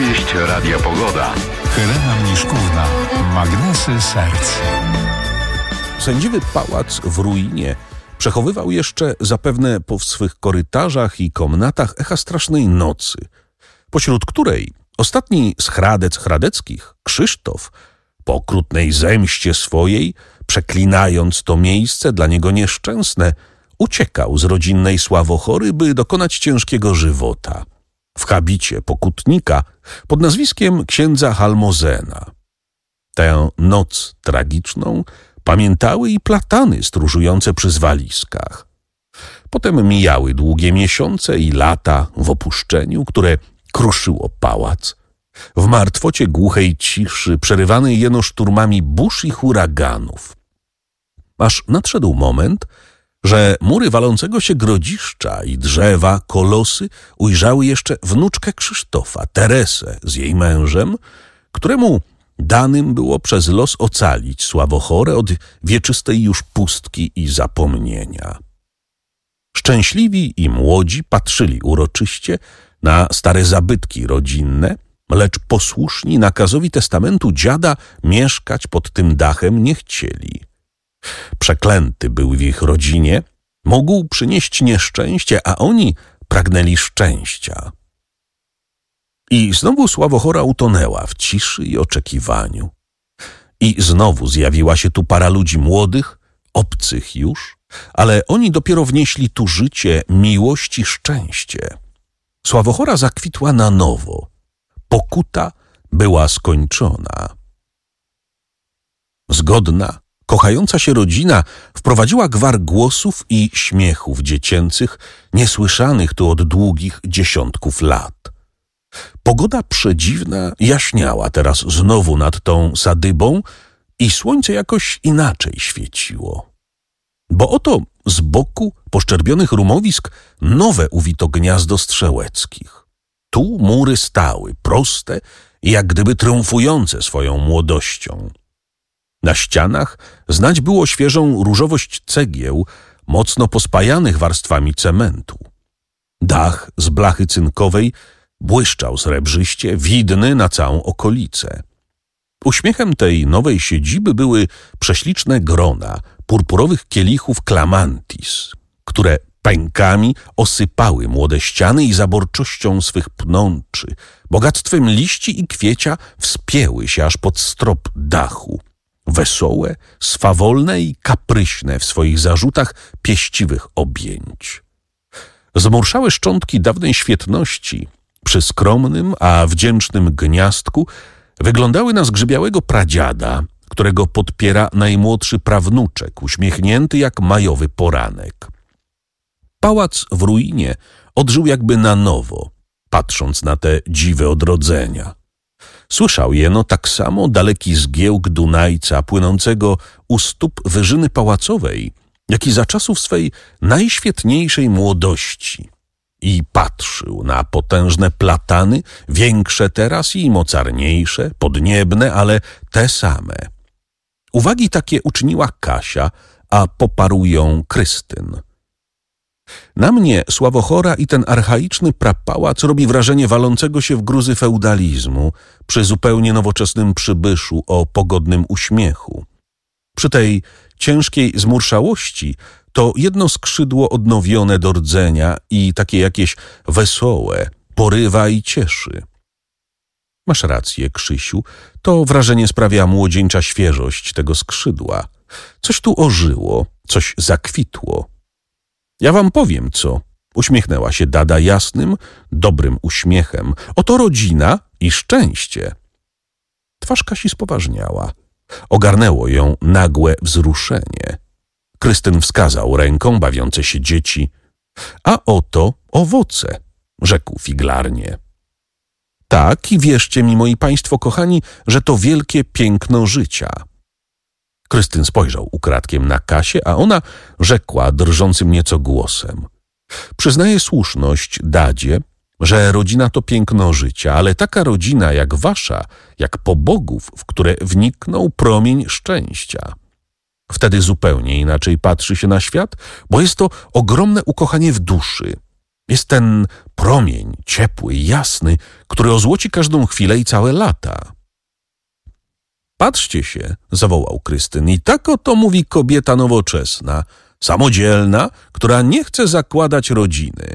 Opowieść Radia Pogoda. Helena Mniszkówna. Magnesy serc. Sędziwy pałac w ruinie przechowywał jeszcze zapewne po swych korytarzach i komnatach echa strasznej nocy, pośród której ostatni z Hradeckich, Krzysztof, po okrutnej zemście swojej, przeklinając to miejsce dla niego nieszczęsne, uciekał z rodzinnej Sławochory, by dokonać ciężkiego żywota w habicie pokutnika pod nazwiskiem księdza Halmozena. Tę noc tragiczną pamiętały i platany stróżujące przy zwaliskach. Potem mijały długie miesiące i lata w opuszczeniu, które kruszyło pałac. W martwocie głuchej ciszy, przerywanej jeno szturmami burz i huraganów. Aż nadszedł moment, że mury walącego się grodziszcza i drzewa, kolosy ujrzały jeszcze wnuczkę Krzysztofa, Teresę z jej mężem, któremu danym było przez los ocalić Sławochorę od wieczystej już pustki i zapomnienia. Szczęśliwi i młodzi patrzyli uroczyście na stare zabytki rodzinne, lecz posłuszni nakazowi testamentu dziada mieszkać pod tym dachem nie chcieli. Przeklęty był w ich rodzinie, mógł przynieść nieszczęście, a oni pragnęli szczęścia. I znowu Sławochora utonęła w ciszy i oczekiwaniu. I znowu zjawiła się tu para ludzi młodych, obcych już, ale oni dopiero wnieśli tu życie, miłość i szczęście. Sławochora zakwitła na nowo. Pokuta była skończona. Zgodna, kochająca się rodzina wprowadziła gwar głosów i śmiechów dziecięcych, niesłyszanych tu od długich dziesiątków lat. Pogoda przedziwna jaśniała teraz znowu nad tą sadybą i słońce jakoś inaczej świeciło. Bo oto z boku poszczerbionych rumowisk nowe uwito gniazdo strzełeckich. Tu mury stały, proste i jak gdyby triumfujące swoją młodością. Na ścianach znać było świeżą różowość cegieł, mocno pospajanych warstwami cementu. Dach z blachy cynkowej błyszczał srebrzyście, widny na całą okolicę. Uśmiechem tej nowej siedziby były prześliczne grona purpurowych kielichów Clamantis, które pękami osypały młode ściany i zaborczością swych pnączy, bogactwem liści i kwiecia wspięły się aż pod strop dachu, wesołe, swawolne i kapryśne w swoich zarzutach pieściwych objęć. Zmurszałe szczątki dawnej świetności przy skromnym, a wdzięcznym gniazdku wyglądały na zgrzybiałego pradziada, którego podpiera najmłodszy prawnuczek, uśmiechnięty jak majowy poranek. Pałac w ruinie odżył jakby na nowo, patrząc na te dziwy odrodzenia. Słyszał jeno tak samo daleki zgiełk Dunajca płynącego u stóp wyżyny pałacowej, jak i za czasów swej najświetniejszej młodości. I patrzył na potężne platany, większe teraz i mocarniejsze, podniebne, ale te same. Uwagi takie uczyniła Kasia, a poparł ją Krystyn. Na mnie Sławochora i ten archaiczny prapałac robi wrażenie walącego się w gruzy feudalizmu przy zupełnie nowoczesnym przybyszu o pogodnym uśmiechu. Przy tej ciężkiej zmurszałości to jedno skrzydło odnowione do rdzenia i takie jakieś wesołe, porywa i cieszy. Masz rację, Krzysiu, to wrażenie sprawia młodzieńcza świeżość tego skrzydła. Coś tu ożyło, coś zakwitło. Ja wam powiem co, uśmiechnęła się Dada jasnym, dobrym uśmiechem. Oto rodzina i szczęście. Twarz Kasi spoważniała. Ogarnęło ją nagłe wzruszenie. Krystyn wskazał ręką bawiące się dzieci. A oto owoce, rzekł figlarnie. Tak, i wierzcie mi, moi państwo kochani, że to wielkie piękno życia. Krystyn spojrzał ukradkiem na Kasię, a ona rzekła drżącym nieco głosem. Przyznaję słuszność Dadzie, że rodzina to piękno życia, ale taka rodzina jak wasza, jak pobogów, w które wniknął promień szczęścia. Wtedy zupełnie inaczej patrzy się na świat, bo jest to ogromne ukochanie w duszy, Jest ten promień, ciepły, jasny, który ozłoci każdą chwilę i całe lata. Patrzcie się, zawołał Krystyn, i tak oto mówi kobieta nowoczesna, samodzielna, która nie chce zakładać rodziny.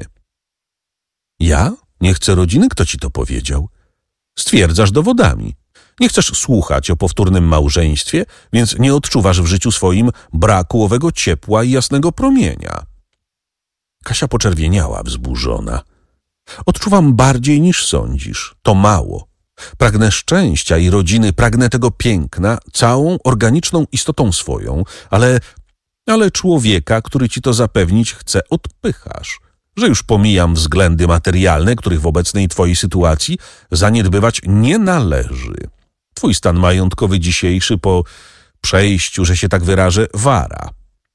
Ja? Nie chcę rodziny? Kto ci to powiedział? Stwierdzasz dowodami. Nie chcesz słuchać o powtórnym małżeństwie, więc nie odczuwasz w życiu swoim braku owego ciepła i jasnego promienia. Kasia poczerwieniała, wzburzona. Odczuwam bardziej niż sądzisz. To mało. Pragnę szczęścia i rodziny, pragnę tego piękna, całą organiczną istotą swoją, ale człowieka, który ci to zapewnić chce, odpychasz. Że już pomijam względy materialne, których w obecnej twojej sytuacji zaniedbywać nie należy. Twój stan majątkowy dzisiejszy po przejściu, że się tak wyrażę, wara.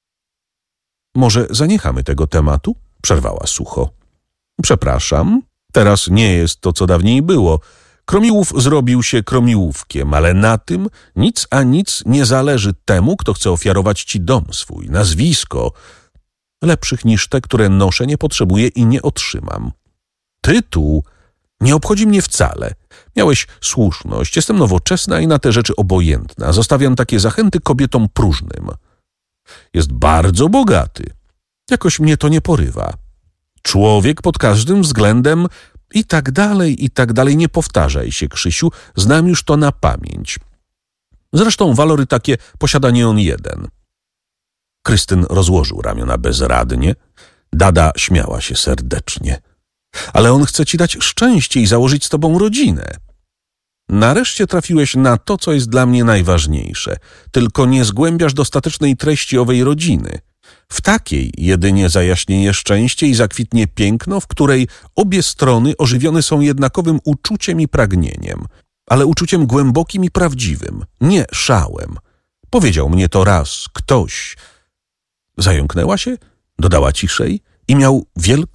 Może zaniechamy tego tematu? Przerwała sucho. Przepraszam, teraz nie jest to, co dawniej było. Kromiłów zrobił się kromiłówkiem, ale na tym nic a nic nie zależy temu, kto chce ofiarować ci dom swój, nazwisko. Lepszych niż te, które noszę, nie potrzebuję i nie otrzymam. Tytuł nie obchodzi mnie wcale. Miałeś słuszność, jestem nowoczesna i na te rzeczy obojętna. Zostawiam takie zachęty kobietom próżnym. Jest bardzo bogaty. Jakoś mnie to nie porywa. Człowiek pod każdym względem i tak dalej. Nie powtarzaj się, Krzysiu, znam już to na pamięć. Zresztą walory takie posiada nie on jeden. Krystyn rozłożył ramiona bezradnie. Dada śmiała się serdecznie. Ale on chce ci dać szczęście i założyć z tobą rodzinę. Nareszcie trafiłeś na to, co jest dla mnie najważniejsze. Tylko nie zgłębiasz dostatecznej treści owej rodziny. W takiej jedynie zajaśnieje szczęście i zakwitnie piękno, w której obie strony ożywione są jednakowym uczuciem i pragnieniem, ale uczuciem głębokim i prawdziwym, nie szałem. Powiedział mnie to raz ktoś. Zająknęła się, dodała ciszej i miał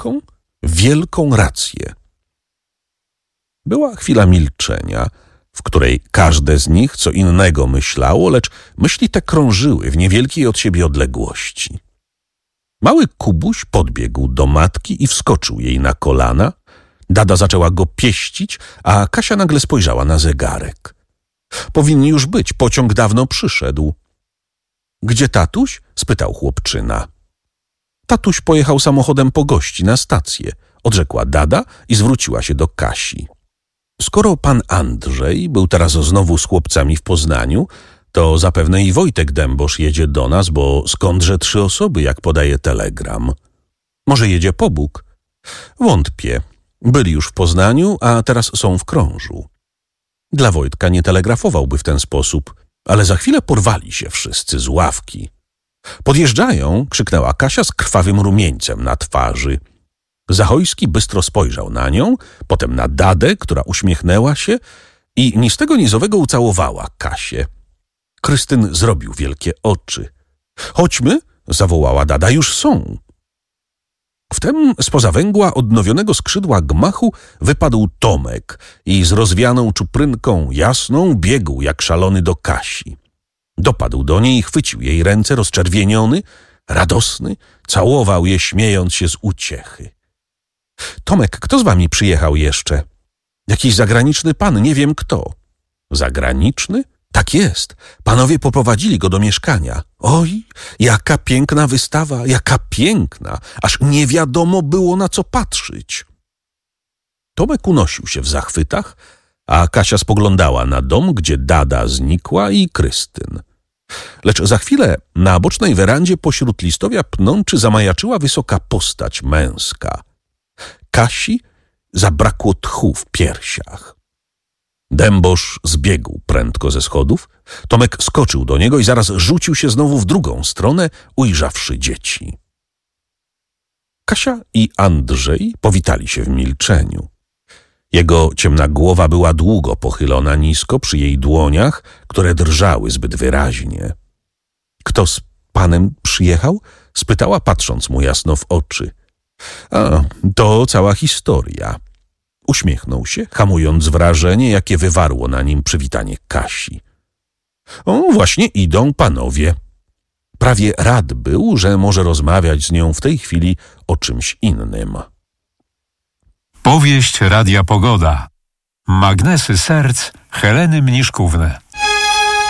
wielką rację. Była chwila milczenia, w której każde z nich co innego myślało, lecz myśli te krążyły w niewielkiej od siebie odległości. Mały Kubuś podbiegł do matki i wskoczył jej na kolana. Dada zaczęła go pieścić, a Kasia nagle spojrzała na zegarek. Powinni już być, pociąg dawno przyszedł. Gdzie tatuś? Spytał chłopczyna. Tatuś pojechał samochodem po gości na stację, odrzekła Dada i zwróciła się do Kasi. Skoro pan Andrzej był teraz znowu z chłopcami w Poznaniu, to zapewne i Wojtek Dębosz jedzie do nas, bo skądże 3 osoby, jak podaje telegram. Może jedzie po Bóg? Wątpię. Byli już w Poznaniu, a teraz są w Krążu. Dla Wojtka nie telegrafowałby w ten sposób, ale za chwilę porwali się wszyscy z ławki. Podjeżdżają, krzyknęła Kasia z krwawym rumieńcem na twarzy. Zachojski bystro spojrzał na nią, potem na Dadę, która uśmiechnęła się i ni z tego ni z owego ucałowała Kasię. Krystyn zrobił wielkie oczy. Chodźmy, zawołała Dada, już są. Wtem spoza węgła odnowionego skrzydła gmachu wypadł Tomek i z rozwianą czuprynką jasną biegł jak szalony do Kasi. Dopadł do niej i chwycił jej ręce rozczerwieniony, radosny, całował je śmiejąc się z uciechy. Tomek, kto z wami przyjechał jeszcze? Jakiś zagraniczny pan, nie wiem kto. Zagraniczny? Tak jest. Panowie poprowadzili go do mieszkania. Oj, jaka piękna wystawa, jaka piękna, aż nie wiadomo było na co patrzeć. Tomek unosił się w zachwytach, a Kasia spoglądała na dom, gdzie Dada znikła i Krystyn. Lecz za chwilę na bocznej werandzie pośród listowia pnączy zamajaczyła wysoka postać męska. Kasi zabrakło tchu w piersiach. Dębosz zbiegł prędko ze schodów. Tomek skoczył do niego i zaraz rzucił się znowu w drugą stronę, ujrzawszy dzieci. Kasia i Andrzej powitali się w milczeniu. Jego ciemna głowa była długo pochylona nisko przy jej dłoniach, które drżały zbyt wyraźnie. Kto z panem przyjechał? Spytała, patrząc mu jasno w oczy. A, to cała historia. Uśmiechnął się, hamując wrażenie, jakie wywarło na nim przywitanie Kasi. O, właśnie idą panowie. Prawie rad był, że może rozmawiać z nią w tej chwili o czymś innym. Powieść Radia Pogoda. Magnesy serc Heleny Mniszkówny.